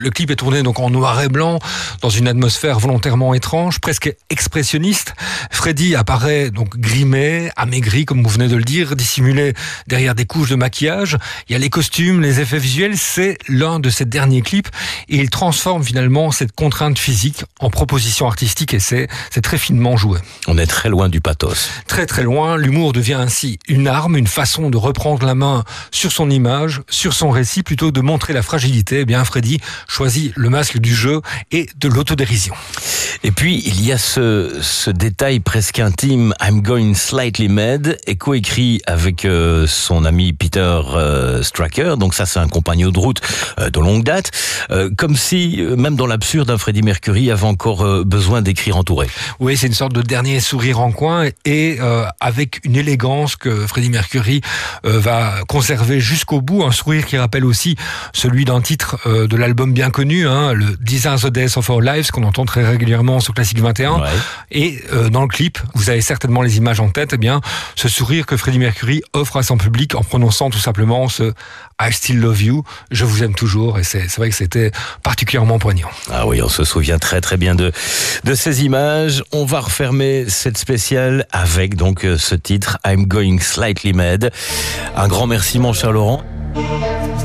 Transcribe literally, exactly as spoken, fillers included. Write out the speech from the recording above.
Le clip est tourné donc en noir et blanc, dans une atmosphère volontairement étrange, presque expressionniste. Freddie apparaît donc grimé, amaigri, comme vous venez de le dire, dissimulé derrière des couches de maquillage. Il y a les costumes, les effets visuels, c'est l'un de ses derniers clips. Et il transforme finalement cette contrainte physique en proposition artistique et c'est, c'est très finement joué. On est très loin du pathos. Très très loin, l'humour devient ainsi une arme, une façon de reprendre la main sur son image, sur son récit, plutôt que de montrer la fragilité. Eh bien, Freddie choisit le masque du jeu et de l'autodérision. Et puis, il y a ce, ce détail presque intime, I'm Going Slightly Mad, est coécrit avec euh, son ami Peter euh, Stracker, donc ça c'est un compagnon de route euh, de longue date, euh, comme si, euh, même dans l'absurde, un Freddie Mercury avait encore euh, besoin d'écrire entouré. Oui, c'est une sorte de dernier sourire en coin et euh, avec une élégance que Freddie Mercury euh, va conserver jusqu'au bout, un sourire qui rappelle aussi celui d'un titre euh, de l'album bien connu, hein, le These Are the Days of Our Lives, qu'on entend très régulièrement sur Classique vingt et un. Ouais. Et euh, dans le clip, vous avez certainement les images en tête, eh bien, ce sourire que Freddie Mercury offre à son public en prononçant tout simplement ce I still love you, je vous aime toujours, et c'est, c'est vrai que c'était particulièrement poignant. Ah oui, on se souvient très très bien de, de ces images. On va refermer cette spéciale avec donc ce titre I'm Going Slightly Mad. Un grand merci mon cher Laurent.